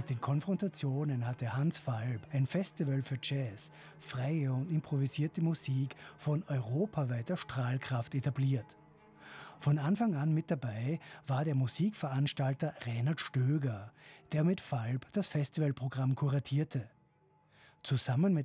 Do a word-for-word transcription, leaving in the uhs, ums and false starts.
Mit den Konfrontationen hatte Hans Falb ein Festival für Jazz, freie und improvisierte Musik von europaweiter Strahlkraft etabliert. Von Anfang an mit dabei war der Musikveranstalter Reinhard Stöger, der mit Falb das Festivalprogramm kuratierte. Zusammen mit